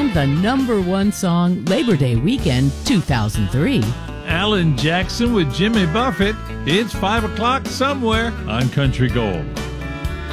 and the #1 song Labor Day weekend 2003. Alan Jackson with Jimmy Buffett. It's 5 o'clock somewhere on Country Gold.